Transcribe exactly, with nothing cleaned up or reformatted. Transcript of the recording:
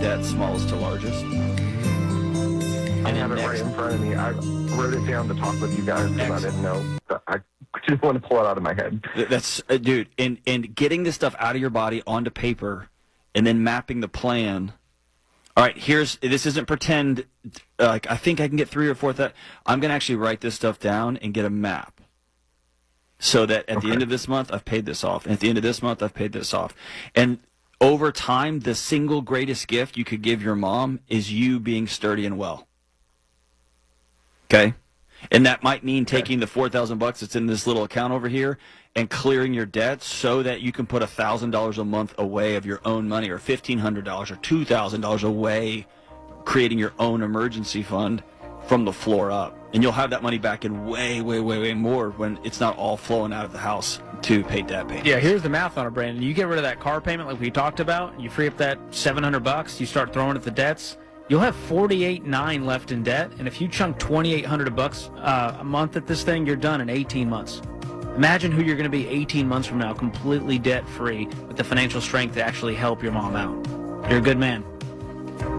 debt, smallest to largest. I have it right in front of me. I wrote it down to talk with you guys because I didn't know. I just want to pull it out of my head. That's, uh, dude, and, and getting this stuff out of your body onto paper and then mapping the plan. All right, here's, this isn't pretend, uh, like, I think I can get three or four. That I'm going to actually write this stuff down and get a map so that at Okay. the end of this month, I've paid this off. And at the end of this month, I've paid this off. And over time, the single greatest gift you could give your mom is you being sturdy and well. Okay? And that might mean taking the four thousand bucks that's in this little account over here and clearing your debt so that you can put one thousand dollars a month away of your own money, or fifteen hundred dollars or two thousand dollars away, creating your own emergency fund from the floor up. And you'll have that money back in way, way, way, way more when it's not all flowing out of the house to pay debt payments. Yeah, here's the math on it, Brandon. You get rid of that car payment like we talked about, you free up that seven hundred bucks, you start throwing at the debts, you'll have forty-eight nine left in debt, and if you chunk twenty-eight hundred bucks uh, a month at this thing, you're done in eighteen months. Imagine who you're going to be eighteen months from now, completely debt-free, with the financial strength to actually help your mom out. You're a good man.